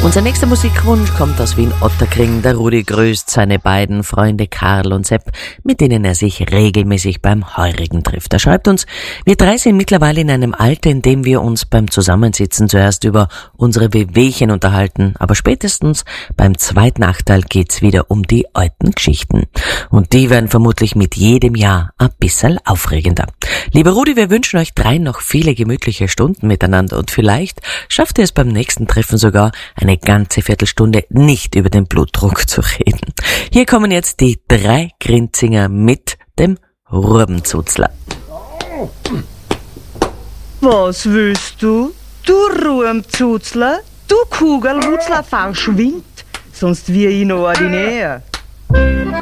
Unser nächster Musikwunsch kommt aus Wien-Ottakring. Der Rudi grüßt seine beiden Freunde Karl und Sepp, mit denen er sich regelmäßig beim Heurigen trifft. Er schreibt uns: Wir drei sind mittlerweile in einem Alter, in dem wir uns beim Zusammensitzen zuerst über unsere Wehwehchen unterhalten, aber spätestens beim zweiten Nachteil geht's wieder um die alten Geschichten. Und die werden vermutlich mit jedem Jahr ein bisschen aufregender. Lieber Rudi, wir wünschen euch dreien noch viele gemütliche Stunden miteinander und vielleicht schafft ihr es beim nächsten Treffen sogar, eine ganze Viertelstunde nicht über den Blutdruck zu reden. Hier kommen jetzt die drei Grinzinger mit dem Rurbenzuzler. Was willst du? Du Rurbenzuzler? Du Kugelwutzler, verschwind, sonst wir ihn ordinär.